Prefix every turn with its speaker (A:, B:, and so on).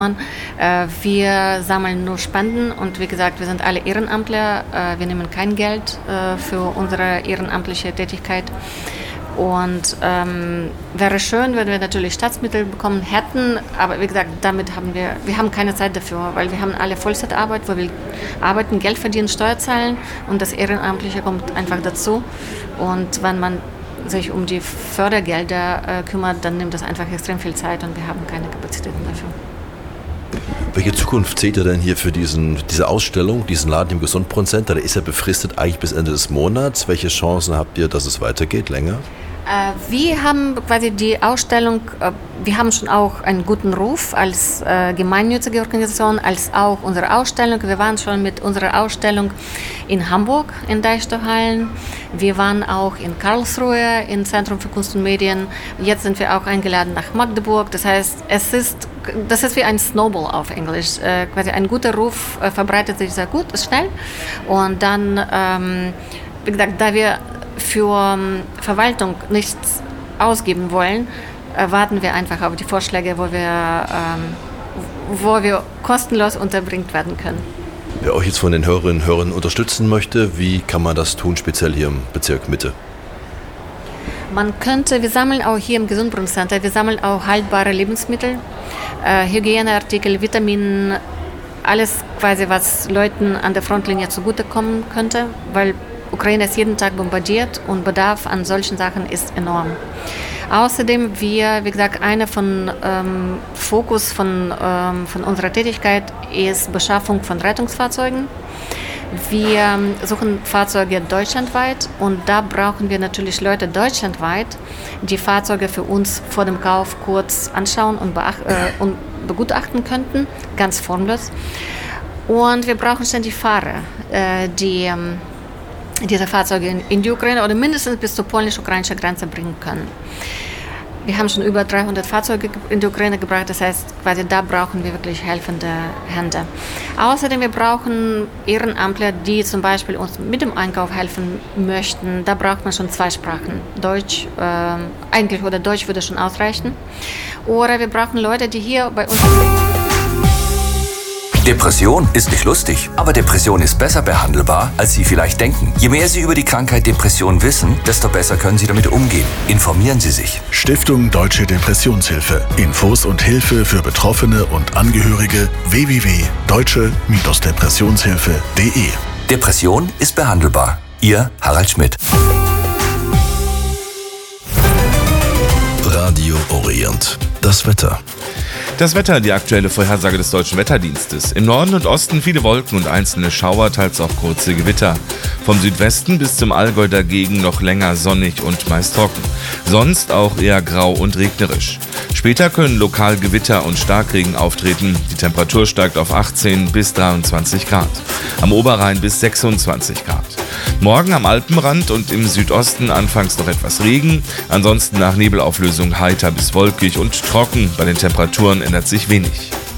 A: Wir sammeln nur Spenden und wie gesagt, wir sind alle Ehrenamtler. Wir nehmen kein Geld für unsere ehrenamtliche Tätigkeit. Und wäre schön, wenn wir natürlich Staatsmittel bekommen hätten, aber wie gesagt, wir haben keine Zeit dafür, weil wir haben alle Vollzeitarbeit, wo wir arbeiten, Geld verdienen, Steuer zahlen und das Ehrenamtliche kommt einfach dazu. Und wenn man sich um die Fördergelder kümmert, dann nimmt das einfach extrem viel Zeit und wir haben keine Kapazitäten dafür.
B: Welche Zukunft seht ihr denn hier für diese Ausstellung, diesen Laden im Gesundbrunnen-Center? Der ist ja befristet eigentlich bis Ende des Monats. Welche Chancen habt ihr, dass es weitergeht, länger?
A: Wir haben quasi die Ausstellung, wir haben schon auch einen guten Ruf als gemeinnützige Organisation, als auch unsere Ausstellung. Wir waren schon mit unserer Ausstellung in Hamburg in Deichtorhallen. Wir waren auch in Karlsruhe im Zentrum für Kunst und Medien. Jetzt sind wir auch eingeladen nach Magdeburg. Das heißt, das ist wie ein Snowball auf Englisch. Quasi ein guter Ruf verbreitet sich sehr gut, ist schnell. Und dann, wie gesagt, da wir für Verwaltung nichts ausgeben wollen, warten wir einfach auf die Vorschläge, wo wir kostenlos unterbringt werden können.
B: Wer euch jetzt von den Hörerinnen und Hörern unterstützen möchte, wie kann man das tun, speziell hier im Bezirk Mitte?
A: Wir sammeln auch hier im Gesundbrunnen-Center, wir sammeln auch haltbare Lebensmittel, Hygieneartikel, Vitamine, alles quasi, was Leuten an der Frontlinie zugutekommen könnte, weil Ukraine ist jeden Tag bombardiert und Bedarf an solchen Sachen ist enorm. Außerdem, wie gesagt, einer von Fokus von unserer Tätigkeit ist Beschaffung von Rettungsfahrzeugen. Wir suchen Fahrzeuge deutschlandweit und da brauchen wir natürlich Leute deutschlandweit, die Fahrzeuge für uns vor dem Kauf kurz anschauen und begutachten könnten, ganz formlos. Und wir brauchen ständig Fahrer, die diese Fahrzeuge in die Ukraine oder mindestens bis zur polnisch-ukrainischen Grenze bringen können. Wir haben schon über 300 Fahrzeuge in die Ukraine gebracht, das heißt, quasi da brauchen wir wirklich helfende Hände. Außerdem, wir brauchen Ehrenamtler, die zum Beispiel uns mit dem Einkauf helfen möchten. Da braucht man schon 2 Sprachen. Deutsch, Deutsch würde schon ausreichen. Oder wir brauchen Leute, die hier bei uns...
C: Depression ist nicht lustig, aber Depression ist besser behandelbar, als Sie vielleicht denken. Je mehr Sie über die Krankheit Depression wissen, desto besser können Sie damit umgehen. Informieren Sie sich.
D: Stiftung Deutsche Depressionshilfe. Infos und Hilfe für Betroffene und Angehörige www.deutsche-depressionshilfe.de.
C: Depression ist behandelbar. Ihr Harald Schmidt.
B: Radio Orient. Das Wetter.
E: Das Wetter, die aktuelle Vorhersage des Deutschen Wetterdienstes. Im Norden und Osten viele Wolken und einzelne Schauer, teils auch kurze Gewitter. Vom Südwesten bis zum Allgäu dagegen noch länger sonnig und meist trocken. Sonst auch eher grau und regnerisch. Später können lokal Gewitter und Starkregen auftreten. Die Temperatur steigt auf 18 bis 23 Grad. Am Oberrhein bis 26 Grad. Morgen am Alpenrand und im Südosten anfangs noch etwas Regen. Ansonsten nach Nebelauflösung heiter bis wolkig und trocken. Bei den Temperaturen ändert sich wenig.